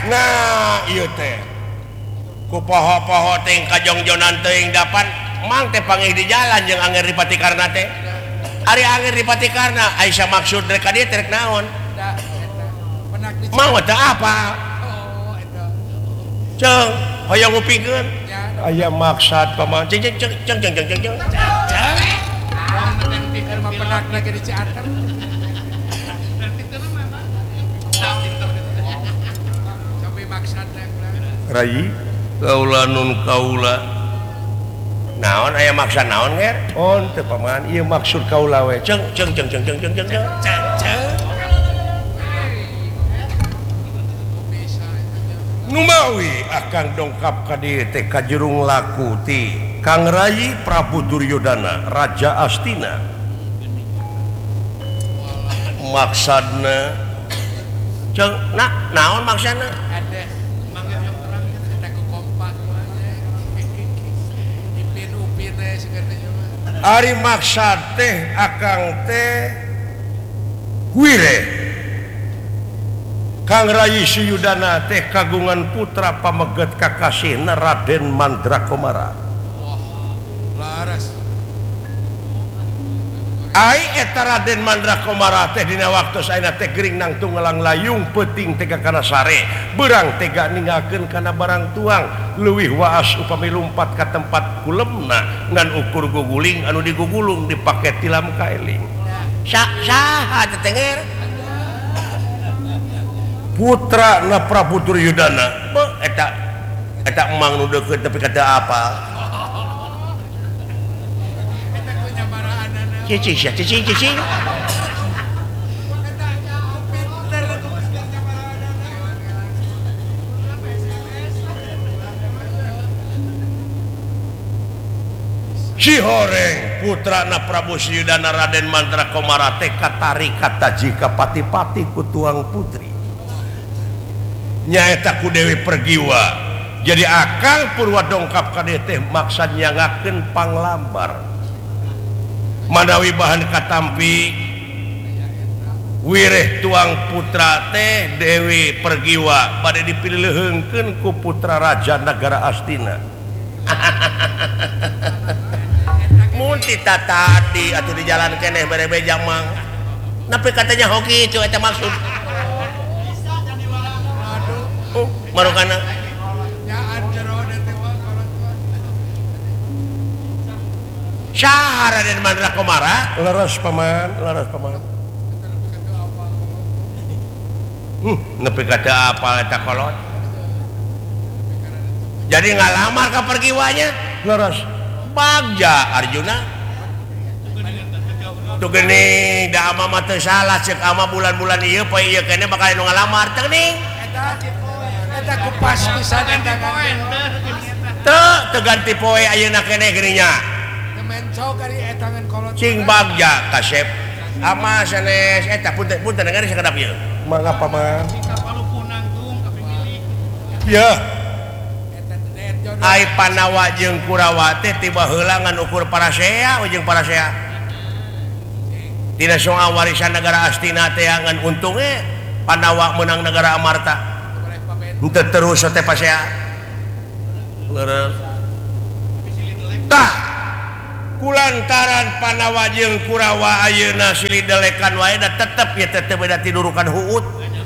nah ieu teh ku poho-poho teh kajongjonan teuing dapan mang teh panggih di jalan jeung Angger di Patikarna teh ari Angger di Patikarna Aisyah maksud rek ka dieu teh rek naon mau teh apa ceng hoyong ngupikeun aya maksud paman ceng penak lagi di Ciater sampai maksud Rai kaula nun kaula naon aya maksud naon nger on teu paman ieu maksud kaula we ceng numawi akan dongkap ka dieu teh ka jurung laku ti Kang Rayi Prabu Duryodana Raja Astina maksudna ceng naon maksudna ada mangga yang terang ada ku kompak ipin-upin segerna ari maksud teh akang teh Wire Kang Rayi Suyudana teh kagungan putra pameget kakasihna Raden Mandrakomara laras ai eta Raden Mandrakomara teh dina waktu saena teh gering nang tunggalang layung peuting teh kana sare beurang tega ninggalkeun kana barang tuang leuwih waas upami lumpat ka tempat kulemna ngan ukur guguling anu digugulung dipake tilam kaeling saha teh tenger putra na Prabu Duryodana eta emang nu deukeut tapi kata apa cicing si horeng putra na Prabu Suyudana Raden Mandrakomara teh katari kata jika pati-pati ku tuang putri nyaeta ku Dewi Pergiwa jadi akang purwa dongkap ka dieu teh maksud nyangakeun panglambar manawi bahan katampi wireh tuang putra teh Dewi Pergiwa bade dipiliheungkeun ku putra raja negara Astina mun tita tadi atuh di jalan keneh berebeja mang napi katanya hoki itu eta maksud marokana Syahara Raden Mandrakomara leres paman nepi kata apa eta kolot jadi ngalamar ka Pergiwanya leres Bagja Arjuna tuh gini da ama mah teu salah ceuk ama bulan-bulan ieu poe ieu keneh bakal nu ngalamar teh geuning eta ku pas pisan eta teu ganti poe ayeuna keneh geuning nya mencok ari eta ngan kolot cing Bagja kasep ama sanes eta punten ngari sakedap ieu mangga paman ya ai Panawa jeung Kurawa teh tiba heula ngan ukur parasea jeung parasea dina soal warisan negara Astina teh ngan untungnya Panawa menang negara Amarta henteu terus teh pasea leres tah kulantaran Panawa jeung Kurawa ayeuna silih delekan wae da tetep ya tetep beda tidurukan huut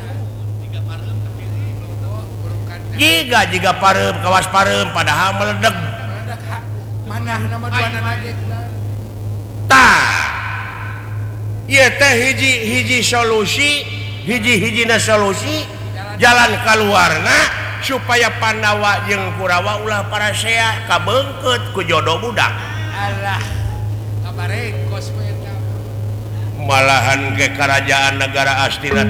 jika pareum kawas pareum padahal meledeg manah nama duana lagi tah ieu teh hiji solusi hiji-hijina solusi jalan keluarna supaya Pandawa jeung Kurawa ulah parasea kabeungkeut ku jodoh budak alah kabarekos we eta malahan ke kerajaan negara Astina